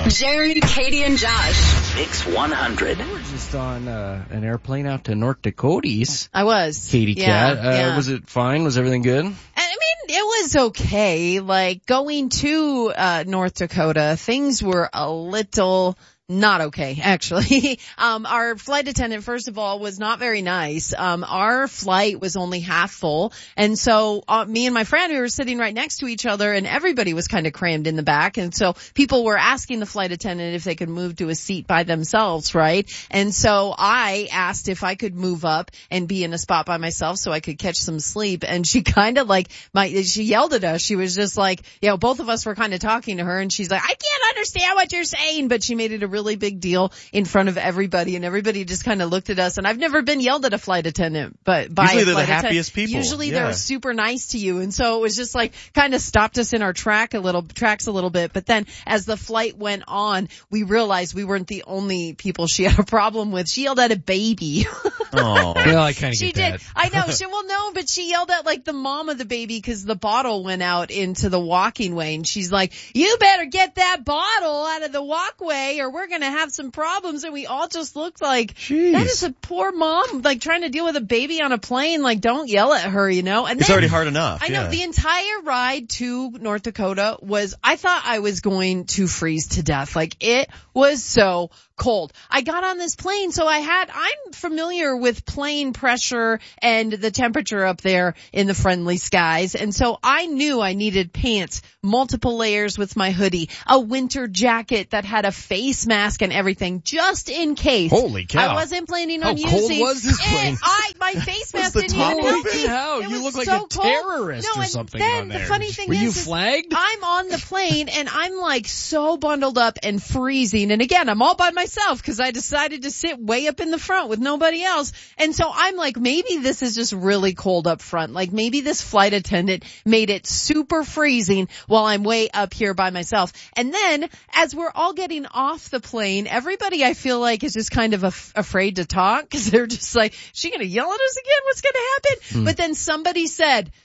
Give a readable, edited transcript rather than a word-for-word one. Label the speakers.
Speaker 1: Jerry, Katie, and Josh.
Speaker 2: Mix 100.
Speaker 3: You were just on an airplane out to North Dakotas.
Speaker 4: I was.
Speaker 3: Katie Cat.
Speaker 4: Yeah.
Speaker 3: Was it fine? Was everything good?
Speaker 4: I mean, it was okay. Like, going to North Dakota, things were a little not okay, actually. Our flight attendant, first of all, was not very nice. Our flight was only half full. And so, me and my friend, we were sitting right next to each other, and everybody was kind of crammed in the back. And so people were asking the flight attendant if they could move to a seat by themselves, right? And so I asked if I could move up and be in a spot by myself so I could catch some sleep. And she kind of she yelled at us. She was just like, both of us were kind of talking to her, and she's like, I can't understand what you're saying, but she made it a really big deal in front of everybody, and everybody just kind of looked at us. And I've never been yelled at a flight attendant, but by
Speaker 5: usually
Speaker 4: a
Speaker 5: they're
Speaker 4: flight
Speaker 5: the happiest
Speaker 4: attendant.
Speaker 5: people.
Speaker 4: Usually they're super nice to you, and so it was just like kind of stopped us in our tracks a little bit. But then as the flight went on, we realized we weren't the only people she had a problem with. She yelled at a baby.
Speaker 5: Oh,
Speaker 3: well, I kind of
Speaker 4: She
Speaker 3: get
Speaker 4: did.
Speaker 3: that.
Speaker 4: I know. But she yelled at like the mom of the baby because the bottle went out into the walking way, and she's like, "You better get that bottle out of the walkway, or we're gonna have some problems." And we all just looked like,
Speaker 3: Jeez.
Speaker 4: that is a poor mom, like trying to deal with a baby on a plane. Like, don't yell at her, And
Speaker 5: it's
Speaker 4: then,
Speaker 5: already hard enough.
Speaker 4: I know
Speaker 5: yeah.
Speaker 4: the entire ride to North Dakota I thought I was going to freeze to death. Like, it was so cold. I got on this plane, so I'm familiar with plane pressure and the temperature up there in the friendly skies. And so I knew I needed pants, multiple layers with my hoodie, a winter jacket that had a face mask and everything, just in case.
Speaker 3: Holy cow.
Speaker 4: I wasn't planning on
Speaker 3: How cold
Speaker 4: using
Speaker 3: was this plane?
Speaker 4: my face mask
Speaker 5: the
Speaker 4: didn't
Speaker 5: top
Speaker 4: even help
Speaker 5: open?
Speaker 4: me.
Speaker 3: How?
Speaker 4: It
Speaker 3: You
Speaker 4: was
Speaker 3: look like
Speaker 4: so
Speaker 3: a
Speaker 4: cold.
Speaker 3: terrorist
Speaker 4: No,
Speaker 3: or
Speaker 4: and
Speaker 3: something
Speaker 4: then
Speaker 3: on there.
Speaker 4: the funny thing
Speaker 3: Were you
Speaker 4: is
Speaker 3: flagged?
Speaker 4: I'm on the plane and I'm like so bundled up and freezing. And again, I'm all by myself because I decided to sit way up in the front with nobody else. And so I'm like, maybe this is just really cold up front. Like, maybe this flight attendant made it super freezing while I'm way up here by myself. And then as we're all getting off the plane, everybody I feel like is just kind of afraid to talk because they're just like, is she going to yell at us again? What's going to happen? But then somebody said,